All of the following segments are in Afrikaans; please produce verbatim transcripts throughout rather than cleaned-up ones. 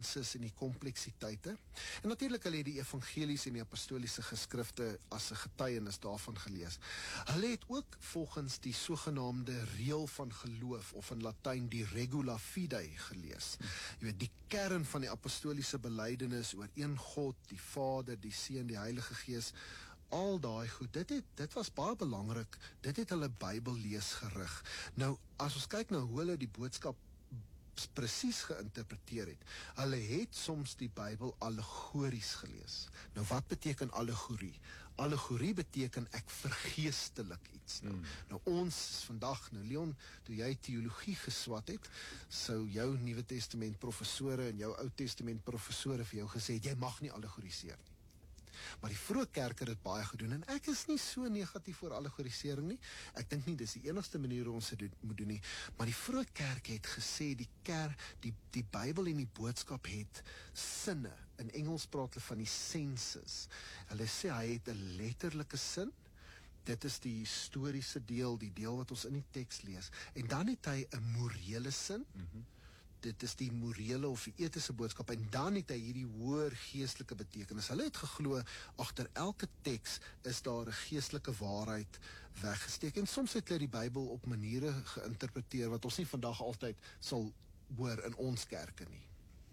nuances en die kompleksiteite. En natuurlik hulle het die evangelies en die apostoliese geskrifte as 'n getuienis daarvan gelees. Hulle het ook volgens die sogenaamde reël van geloof, of in Latyn die regula fidei gelees. Jy weet, die kern van die apostoliese belydenis oor een God, die Vader, die Seun, die Heilige Gees, al daai goed, dit het, dit was baie belangrik, dit het hulle Bybel lees gerig. Nou, as ons kyk na hoe hulle die boodskap presies geïnterpreteer het, hulle het soms die Bybel allegories gelees. Nou, wat beteken allegorie? Allegorie beteken ek vergeestelik iets. Nou, mm. nou ons is vandag, nou Leon, toe jy teologie geswat het, sou jou Nuwe Testament professore en jou Ou Testament professore vir jou gesê het, jy mag nie allegoriseer nie. Maar die vroeë kerk het dit baie gedoen, en ek is nie so negatief oor allegorisering nie. Ek dink nie dis die enigste manier hoe ons dit moet doen nie, maar die vroeë kerk het gesê die kerk, die die Bybel en die boodskap het sinne. In Engels praat hulle van die senses. Hulle sê hy het 'n letterlike sin. Dit is die historiese deel, die deel wat ons in die teks lees. En dan het hy 'n morele sin. Mm-hmm. Dit is die morele of die etiese boodskap, en dan het hy hierdie hoër geestelike betekenis. Hulle het geglo, agter elke teks is daar 'n geestelike waarheid weggesteek, en soms het hulle die Bybel op maniere geïnterpreteer wat ons nie vandag altyd sal hoor in ons kerke nie.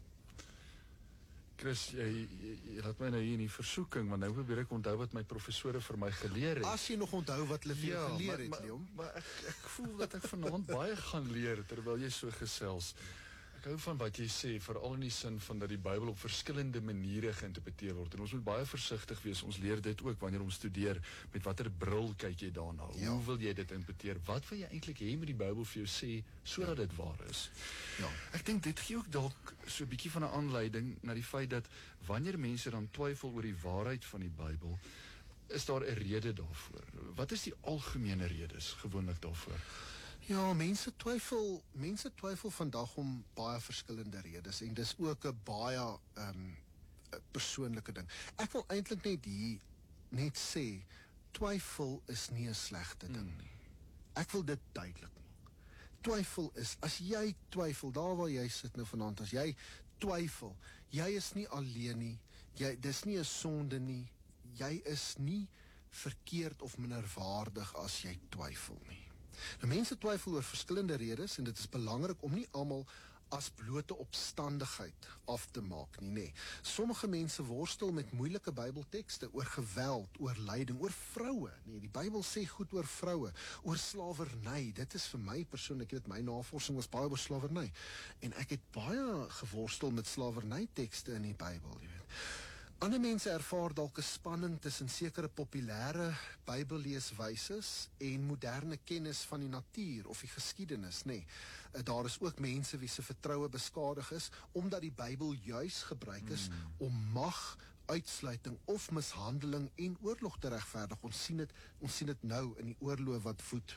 Chris, jy, jy, jy laat my nou hier in die versoeking, want nou probeer ek onthou wat my professore vir my geleer het. As jy nog onthou wat hulle vir ja, jou geleer maar, het, maar, Leon. Maar ek, ek voel dat ek vanaand baie gaan leer, terwyl jy so gesels. Ek hou van wat jy sê, veral in die sin van dat die Bybel op verskillende maniere geïnterpreteer word, en ons moet baie versigtig wees, ons leer dit ook wanneer ons studeer, met watter bril kyk jy daarna, ja. Hoe wil jy dit interpreteer, wat wil jy eintlik hê met die Bybel vir jou sê, sodat ja. dit waar is. Ja. Ek dink dit gee ook dalk so 'n bietjie van 'n aanleiding na die feit dat, wanneer mense dan twyfel oor die waarheid van die Bybel, is daar 'n rede daarvoor. Wat is die algemene redes gewoonlik daarvoor? Ja, mense twyfel, mense twyfel vandag om baie verskillende redes, en dis ook 'n baie um, persoonlike ding. Ek wil eintlik net hier net sê, twyfel is nie 'n slegte ding nie. Ek wil dit duidelik maak. Twyfel is, as jy twyfel, daar waar jy sit nou vanaand, as jy twyfel, jy is nie alleen nie, jy, dis nie 'n sonde nie, jy is nie verkeerd of minderwaardig as jy twyfel nie. Nou, mense twyfel oor verskillende redes, en dit is belangrik om nie almal as blote opstandigheid af te maak nie, nee. Sommige mense worstel met moeilike Bybeltekste oor geweld, oor lyding, oor vroue, nee, die Bybel sê goed oor vroue, oor slawerny. Dit is vir my persoonlik, jy weet, my navorsing was baie oor slawerny, en ek het baie geworstel met slawernytekste in die Bybel, jy weet. Ander mense ervaar dalk 'n spanning tussen sekere populêre Bybelleeswyses en moderne kennis van die natuur of die geskiedenis, nee. Daar is ook mense wie se vertroue beskadig is, omdat die Bybel juis gebruik is mm. om mag, uitsluiting of mishandeling en oorlog te regverdig. Ons sien dit, ons sien dit nou in die oorloë wat woed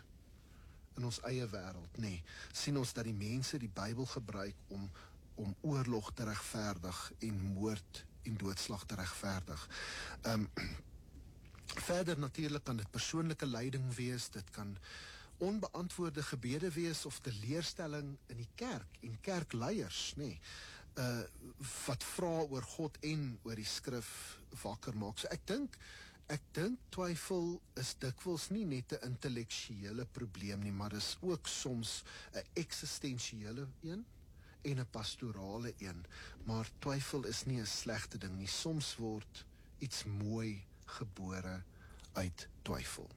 in ons eie wêreld, nee. Sien ons dat die mense die Bybel gebruik om om oorlog te regverdig en moord en doodslag te regverdig. Um, verder natuurlik kan dit persoonlike lyding wees, dit kan onbeantwoorde gebede wees, of teleurstelling in die kerk en kerkleiers, nee, uh, wat vra oor God en oor die skrif wakker maak. So ek dink, ek dink twyfel is dikwels nie net 'n intellektuele probleem nie, maar is ook soms 'n eksistensiële een, en 'n pastorale een, maar twyfel is nie 'n slegte ding nie. Soms word iets mooi gebore uit twyfel.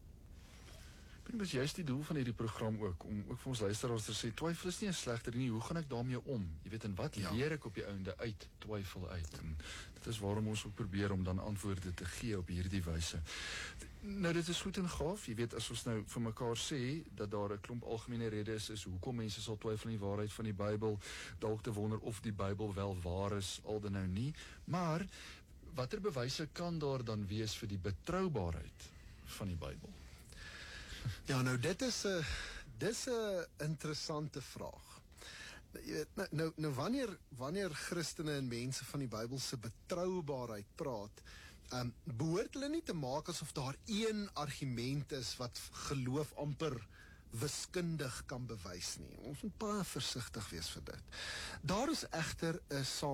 Ek dink dis juist die doel van hierdie program ook, om ook vir ons luisteraars te sê, twyfel is nie 'n slegte ding nie, hoe gaan ek daarmee om? Jy weet, en wat ja. leer ek op die einde uit twyfel uit? En dit is waarom ons ook probeer om dan antwoorde te gee op hierdie wyse. Nou, dit is goed en gaaf, jy weet, as ons nou vir mekaar sê, dat daar 'n klomp algemene redes is, hoekom mense sal twyfel in die waarheid van die Bybel, dalk te wonder of die Bybel wel waar is, al dan nou nie, maar, watter bewyse kan daar dan wees vir die betroubaarheid van die Bybel? Ja, nou dit is 'n dis 'n interessante vraag. Nou, nou, nou wanneer wanneer Christene en mense van die Bybel se betroubaarheid praat, um, behoort hulle nie te maak asof daar een argument is wat geloof amper wiskundig kan bewys nie. Ons moet baie versigtig wees vir dit. Daar is egter 'n